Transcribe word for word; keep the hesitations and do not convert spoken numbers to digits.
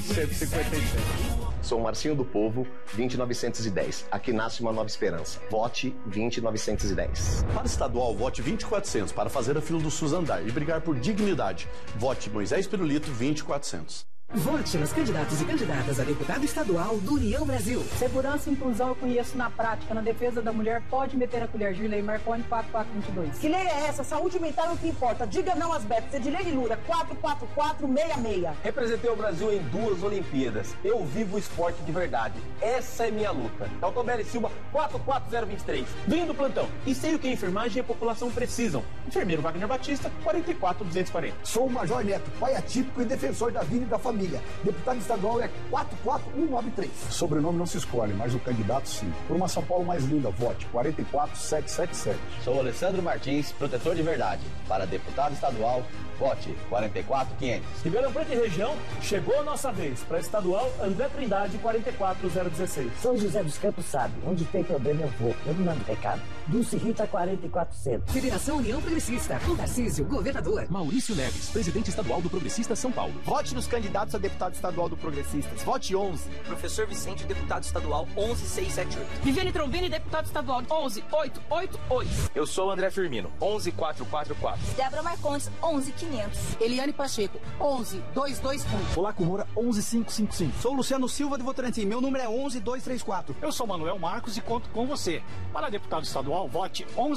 cento e cinquenta e sete. Sou Marcinho do Povo, vinte novecentos e dez. Aqui nasce uma nova esperança. Vote vinte novecentos e dez. Para estadual, vote vinte quatrocentos para fazer a fila do SUS andar e brigar por dignidade. Vote Moisés Pirulito vinte quatrocentos. Vote nos candidatos e candidatas a deputado estadual do União Brasil. Segurança e inclusão eu conheço na prática. Na defesa da mulher, pode meter a colher. Girlei Marconi, quatro quatro dois dois. Que lei é essa? Saúde mental é o que importa. Diga não às bets. Edilene Lura, quatro quatro quatro seis seis. Representei o Brasil em duas Olimpíadas. Eu vivo o esporte de verdade. Essa é minha luta. Altobelli Silva, quatro quatro zero dois três. Vim do plantão e sei o que a enfermagem e a população precisam. Enfermeiro Wagner Batista, quarenta e quatro duzentos e quarenta. Sou o Major Neto, pai atípico e defensor da vida e da família. Deputado estadual é quatro quatro um nove três. Sobrenome não se escolhe, mas o candidato sim. Por uma São Paulo mais linda, vote quatro quatro sete sete sete. Sou Alessandro Martins, protetor de verdade. Para deputado estadual, vote quatro quatro quinhentos. Ribeirão Preto e região, chegou a nossa vez. Para estadual, André Trindade, quarenta e quatro zero dezesseis. São José dos Campos sabe, onde tem problema eu vou. Eu não mando recado. Dulce Rita, quarenta e quatro cento. Federação União Progressista, com Tarcísio, governador. Maurício Neves, presidente estadual do Progressista São Paulo. Vote nos candidatos a deputado estadual do Progressistas. Vote onze. Professor Vicente, deputado estadual onze seis sete oito. Viviane Trombini, deputado estadual onze oito oito oito. Eu sou o André Firmino, onze quatro quatro quatro. Débora Marcondes, onze quinhentos. Eliane Pacheco, onze dois dois um. Olá, Moura, onze cinco cinco cinco. Sou Luciano Silva de Votorantim, meu número é onze dois três quatro. Eu sou Manuel Marcos e conto com você. Para deputado estadual, vote onze